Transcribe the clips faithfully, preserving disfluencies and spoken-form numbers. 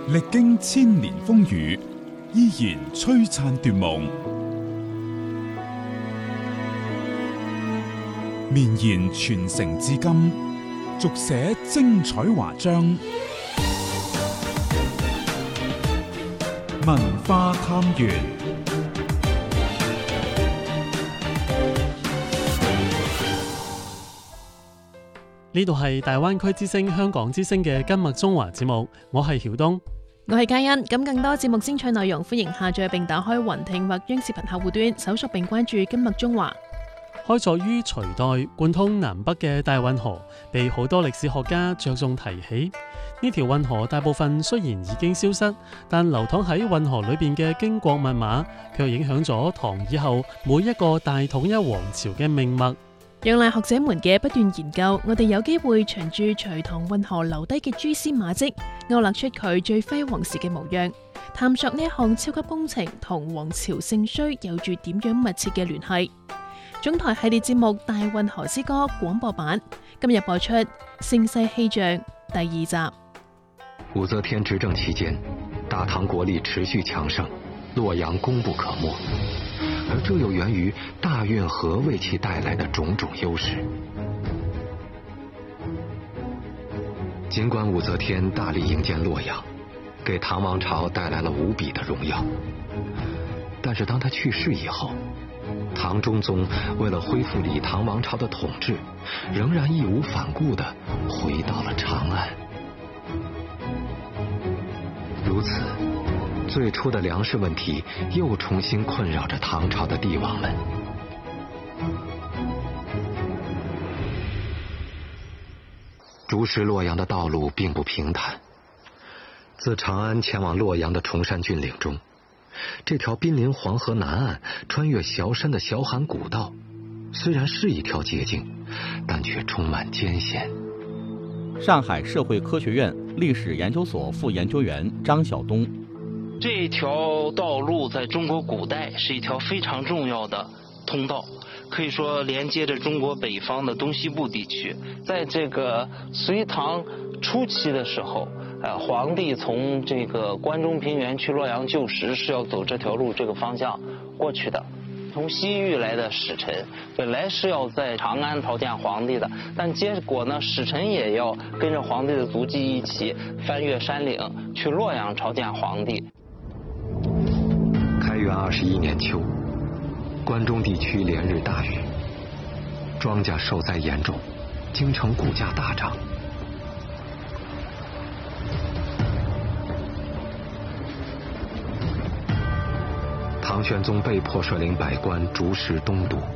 歷經千年風雨，依然璀璨奪夢，綿延傳承至今，續寫精彩華章。文化探源， 呢度係大灣區之聲、香港之聲嘅今麥中華節目，我係曉東， 我係嘉欣。咁更多節目精彩內容，歡迎下載並打開雲聽或央視頻客戶端，搜索並關注今麥中華。 開作於隋代，貫通南北嘅大運河，被好多歷史學家着重提起。呢條運河大部分雖然已經消失，但流淌喺運河裏邊嘅經國密碼，卻影響咗唐以後每一個大統一王朝嘅命脈。 仰賴學者們嘅不斷研究，我哋有機會循住隋唐運河留低嘅蛛絲馬跡，勾勒出佢最輝煌時嘅模樣，探索呢一項超級工程同王朝盛衰有住點樣密切嘅聯繫。總台系列節目《大運河之歌》廣播版今日播出《盛世氣象》第二集。 武則天執政期間，大唐國力持續強盛，洛陽功不可沒，而這又源於大運河為其帶來的種種優勢。儘管武則天大力營建洛陽，給唐王朝帶來了無比的榮耀，但是當他去世以後，唐中宗為了恢復李唐王朝的統治，仍然義無反顧地回到了長安。如此，最初的糧食問題又重新困擾着唐朝的帝王們。逐食洛陽的道路並不平坦，自長安前往洛陽的崇山峻嶺中，這條瀕臨黃河南岸、穿越崤山的小罕古道，雖然是一條捷徑，但卻充滿艱險。 上海社會科學院歷史研究所副研究員張曉東： 這條道路在中國古代是一條非常重要的通道，可以說連接着中國北方的東西部地區。在這個隋唐初期的時候，呃，皇帝從這個關中平原去洛陽就食是要走這條路這個方向過去的。從西域來的使臣本來是要在長安朝見皇帝的，但結果呢，使臣也要跟着皇帝的足跡一起翻越山嶺去洛陽朝見皇帝。 開元二十一年秋，關中地區連日大雨，莊稼受災嚴重，京城股價大漲。唐玄宗被迫率領百官逐食東渡。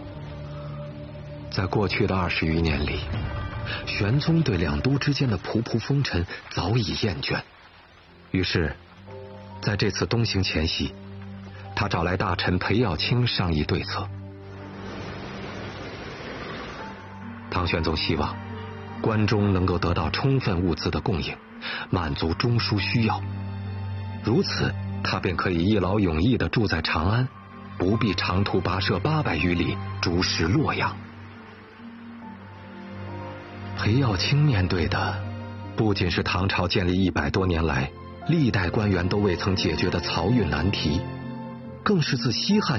在過去的二十餘年裏，玄宗對兩都之間的僕僕風塵早已厭倦，於是在這次東行前夕，他找來大臣裴耀卿商議對策。唐玄宗希望關中能夠得到充分物資的供應，滿足中樞需要，如此他便可以一勞永逸地住在長安，不必長途跋涉八百餘里逐食洛陽。裴耀卿面對的不僅是唐朝建立一百多年來歷代官員都未曾解決的漕運難題，更是自西漢